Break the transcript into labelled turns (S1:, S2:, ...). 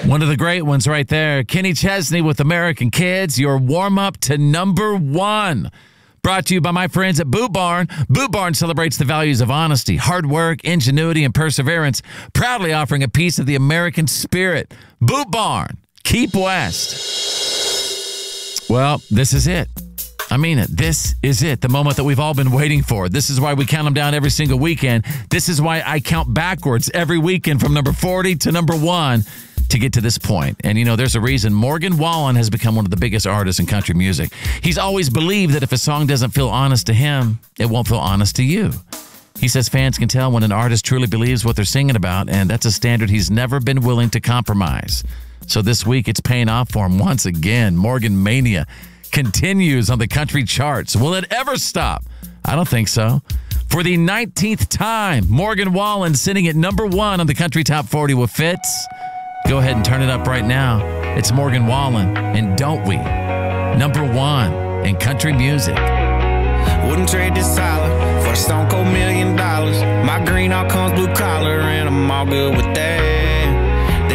S1: One of the great ones right there. Kenny Chesney with American Kids, your warm-up to number one. Brought to you by my friends at Boot Barn. Boot Barn celebrates the values of honesty, hard work, ingenuity, and perseverance, proudly offering a piece of the American spirit. Boot Barn, keep west. Well, this is it. I mean it. This is it. The moment that we've all been waiting for. This is why we count them down every single weekend. This is why I count backwards every weekend from number 40 to number 1 to get to this point. And, you know, there's a reason. Morgan Wallen has become one of the biggest artists in country music. He's always believed that if a song doesn't feel honest to him, it won't feel honest to you. He says fans can tell when an artist truly believes what they're singing about, and that's a standard he's never been willing to compromise. So this week, it's paying off for him once again. Morgan Mania continues on the country charts. Will it ever stop? I don't think so. For the 19th time, Morgan Wallen sitting at number 1 on the Country Top 40 with Fitz. Go ahead and turn it up right now. It's Morgan Wallen and Don't We? Number 1 in country music.
S2: Wouldn't trade this dollar for a stone cold $1 million.